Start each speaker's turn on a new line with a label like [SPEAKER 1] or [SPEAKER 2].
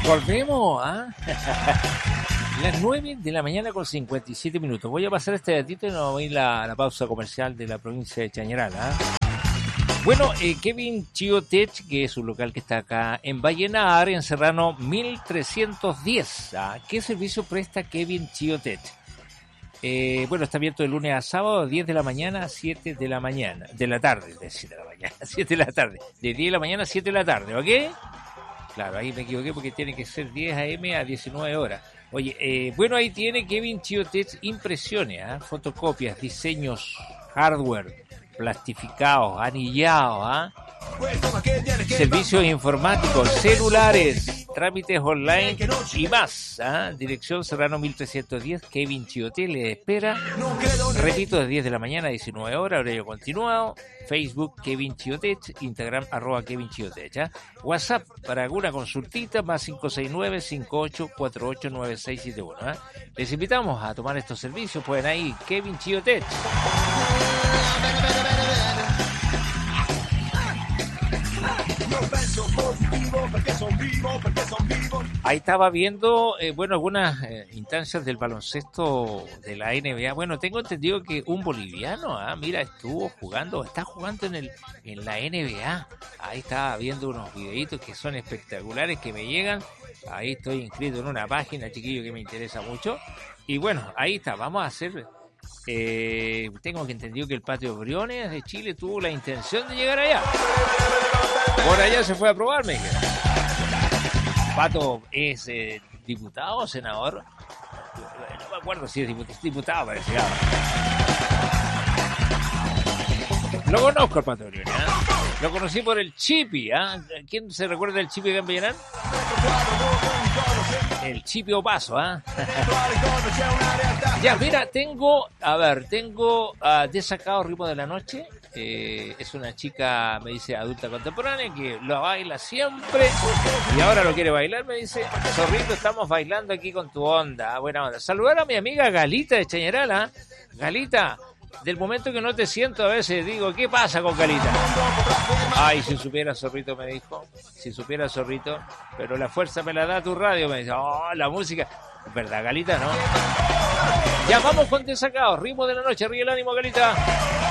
[SPEAKER 1] Volvemos, ¿ah? Las 9 de la mañana con 57 minutos. Voy a pasar este datito y nos vamos a ir a la pausa comercial de la provincia de Chañaral, ¿ah? Bueno, Kevin Chiotech, que es un local que está acá en Vallenar, en Serrano 1310. ¿Ah? ¿Qué servicio presta Kevin Chiotech? Bueno, está abierto de lunes a sábado, 10 de la mañana a 7 de la mañana. De la tarde, de 7 de la mañana, 7 de la tarde. De 10 de la mañana a 7 de la tarde, ¿ok? Claro, ahí me equivoqué porque tiene que ser 10 a.m. a 19 horas. Oye, bueno, ahí tiene Kevin Chiotech impresiones, ¿eh? Fotocopias, diseños, hardware, plastificados, anillados, servicios informáticos, celulares, trámites online y más. Dirección Serrano 1310, Kevin Chiotech le espera. Repito, de 10 de la mañana a 19 horas, horario continuado. Facebook Kevin Chiotech, Instagram @Kevin Chiotech. WhatsApp para alguna consultita más 569-5848-9671. Les invitamos a tomar estos servicios, pueden ahí Kevin Chiotech. Ahí estaba viendo, algunas instancias del baloncesto de la NBA. Bueno, tengo entendido que un boliviano, está jugando en la NBA. Ahí estaba viendo unos videitos que son espectaculares, que me llegan. Ahí estoy inscrito en una página, chiquillo, que me interesa mucho. Y bueno, ahí está, vamos a hacer... tengo que entender que el Patio Briones de Chile tuvo la intención de llegar allá. Por allá se fue a probar, me dijeron. Pato es diputado o senador. No me acuerdo si es diputado, parece. Lo conozco al Pato Briones, ¿eh? Lo conocí por el Chipi, ¿eh? ¿Quién se recuerda del Chipi de Vallenar? El Chipi Opaso, ¿ah? Ya, mira, tengo Desacado Ritmo de la Noche. Es una chica, me dice, adulta contemporánea, que lo baila siempre y ahora lo quiere bailar, me dice. Zorrito, estamos bailando aquí con tu onda, buena onda. Saludar a mi amiga Galita de Chañaral, ¿ah? Galita, del momento que no te siento a veces digo, ¿qué pasa con Galita? Ay, si supiera Zorrito, me dijo, si supiera Zorrito, pero la fuerza me la da tu radio, me dice, la música, ¿verdad, Galita, no? Ya vamos con Desacado, Ritmo de la Noche, ríe el ánimo, Galita.